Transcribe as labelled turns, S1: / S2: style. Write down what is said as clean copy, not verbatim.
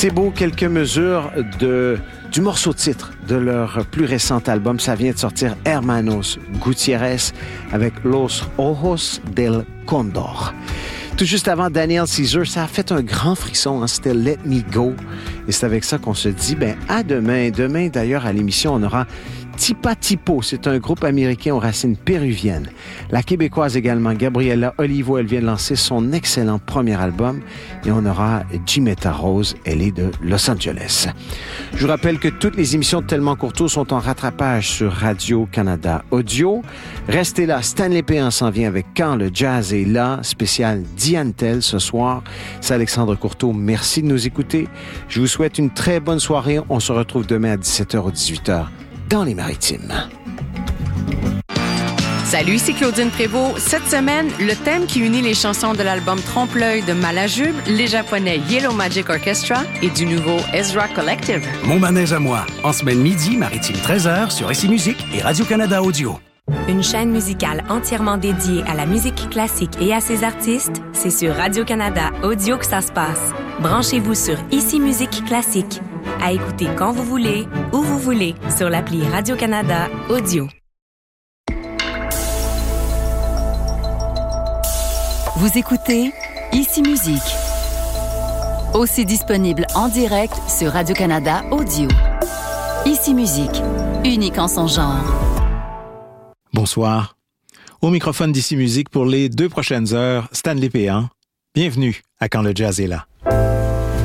S1: C'est beau, quelques mesures du morceau titre de leur plus récent album. Ça vient de sortir Hermanos Gutiérrez avec Los Ojos del Cóndor. Tout juste avant Daniel Caesar, ça a fait un grand frisson, hein? C'était Let Me Go. Et c'est avec ça qu'on se dit, à demain. Demain, d'ailleurs, à l'émission, on aura Tipa Tipo. C'est un groupe américain aux racines péruviennes. La québécoise également, Gabriela Olivo, elle vient de lancer son excellent premier album. Et on aura Jimetta Rose, elle est de Los Angeles. Je vous rappelle que toutes les émissions de Tellement Courtois sont en rattrapage sur Radio-Canada Audio. Restez là, Stanley Péan s'en vient avec Quand le jazz est là, spécial Diane Tell ce soir. C'est Alexandre Courteau, merci de nous écouter. Je vous souhaite une très bonne soirée. On se retrouve demain à 17h ou 18h dans les Maritimes.
S2: Salut, c'est Claudine Prévost. Cette semaine, le thème qui unit les chansons de l'album Trompe-l'œil de Malajube, les Japonais Yellow Magic Orchestra et du nouveau Ezra Collective.
S3: Mon manège à moi, en semaine midi, Maritime 13h sur SC Musique et Radio-Canada Audio.
S4: Une chaîne musicale entièrement dédiée à la musique classique et à ses artistes, c'est sur Radio-Canada Audio que ça se passe. Branchez-vous sur ICI Musique Classique. À écouter quand vous voulez, où vous voulez, sur l'appli Radio-Canada Audio.
S5: Vous écoutez ICI Musique. Aussi disponible en direct sur Radio-Canada Audio. ICI Musique, unique en son genre.
S6: Bonsoir. Au microphone d'ICI Musique pour les 2 prochaines heures, Stanley Péan. Bienvenue à Quand le jazz est là.